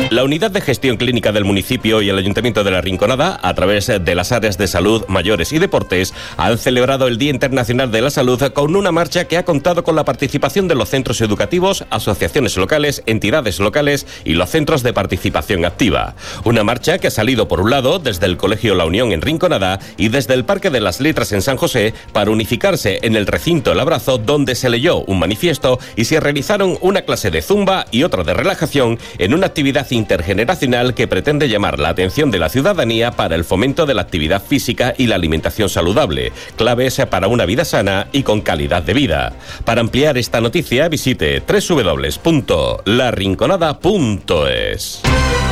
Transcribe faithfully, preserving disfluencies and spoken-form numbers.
La Unidad de Gestión Clínica del municipio y el Ayuntamiento de La Rinconada, a través de las áreas de salud, mayores y deportes, han celebrado el Día Internacional de la Salud con una marcha que ha contado con la participación de los centros educativos, asociaciones locales, entidades locales y los centros de participación activa. Una marcha que ha salido, por un lado, desde el Colegio La Unión en Rinconada y desde el Parque de las Letras en San José, para unificarse en el recinto El Abrazo, donde se leyó un manifiesto y se realizaron una clase de zumba y otra de relajación en una actividad intergeneracional que pretende llamar la atención de la ciudadanía para el fomento de la actividad física y la alimentación saludable, claves para una vida sana y con calidad de vida. Para ampliar esta noticia visite doble u doble u doble u punto la rinconada punto es.